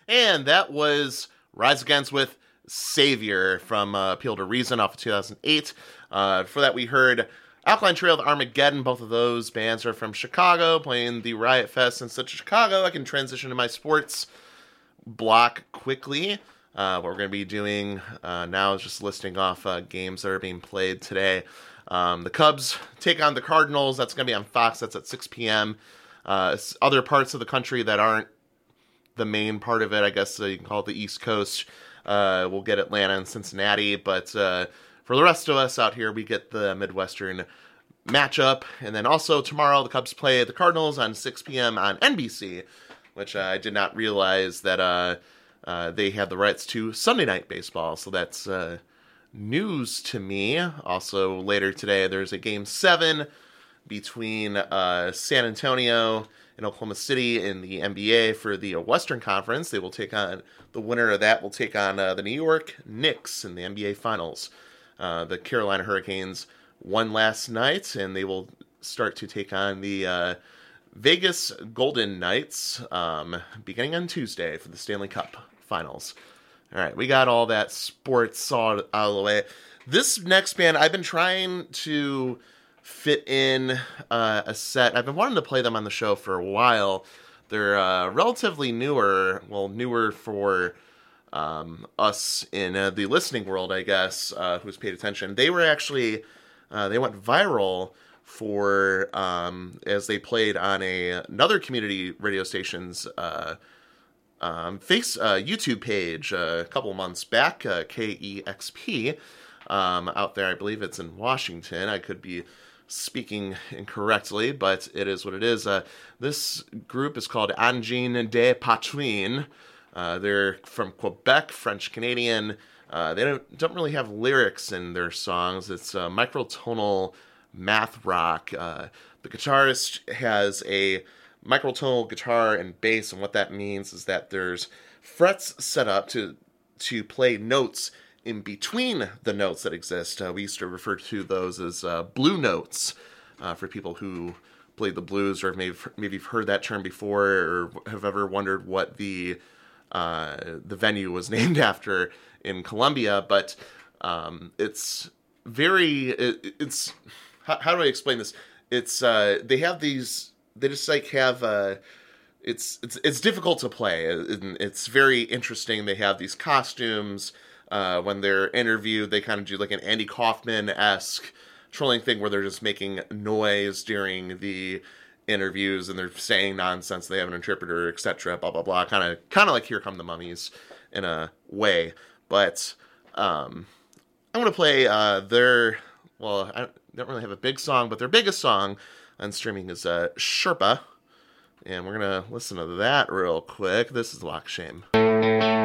And that was Rise Against with Savior from Appeal to Reason off of 2008. For that, we heard Alkaline Trio with Armageddon. Both of those bands are from Chicago, playing the Riot Fest. Since it's Chicago, I can transition to my sports block quickly. What we're going to be doing now is just listing off games that are being played today. The Cubs take on the Cardinals. That's going to be on Fox. That's at 6 p.m. Other parts of the country that aren't the main part of it, I guess you can call it the East Coast, we'll get Atlanta and Cincinnati. But for the rest of us out here, we get the Midwestern matchup. And then also tomorrow, the Cubs play the Cardinals on 6 p.m. on NBC, which I did not realize that they had the rights to Sunday Night Baseball. So that's news to me. Also, later today, there's a Game 7 between San Antonio and Oklahoma City in the NBA for the Western Conference. They will take on, the winner of that will take on the New York Knicks in the NBA Finals. The Carolina Hurricanes won last night, and they will start to take on the Vegas Golden Knights beginning on Tuesday for the Stanley Cup Finals. All right, we got all that sports all out of the way. This next band, I've been trying to fit in a set. I've been wanting to play them on the show for a while. They're relatively newer for us in the listening world, I guess, who's paid attention. They were actually, they went viral for, as they played on another community radio station's YouTube page a couple months back, KEXP, out there. I believe it's in Washington. I could be speaking incorrectly, but it is what it is. This group is called Engin de Patouin. They're from Quebec, French Canadian. They don't really have lyrics in their songs. It's microtonal math rock. The guitarist has a microtonal guitar and bass, and what that means is that there's frets set up to play notes in between the notes that exist. We used to refer to those as blue notes for people who played the blues, or maybe you've heard that term before, or have ever wondered what the venue was named after in Colombia. But it's very, it's how do I explain this? It's they have these, they just like have it's difficult to play. It's very interesting. They have these costumes. When they're interviewed, they kind of do like an Andy Kaufman-esque trolling thing where they're just making noise during the interviews and they're saying nonsense. They have an interpreter, etc. Blah blah blah. Kind of like Here Come the Mummies in a way. But I'm gonna play their, well, I don't really have a big song, but their biggest song on streaming is Sherpa, and we're gonna listen to that real quick. This is Lock Shame.